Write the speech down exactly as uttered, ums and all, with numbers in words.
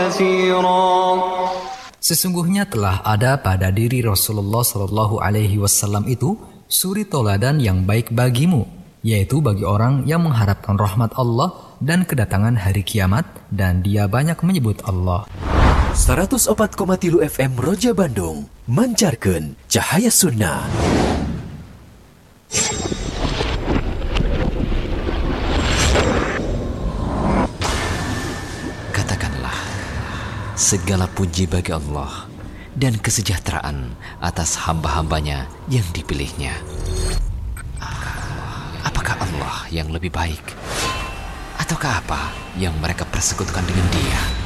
Sesungguhnya telah ada pada diri Rasulullah Shallallahu Alaihi Wasallam itu suri toladan yang baik bagimu, yaitu bagi orang yang mengharapkan rahmat Allah dan kedatangan hari kiamat, dan dia banyak menyebut Allah. seratus empat koma tiga F M Roja Bandung mancarkan cahaya sunnah. Segala puji bagi Allah dan kesejahteraan atas hamba-hambanya yang dipilihnya. Apakah Allah yang lebih baik? Ataukah apa yang mereka persekutukan dengan Dia?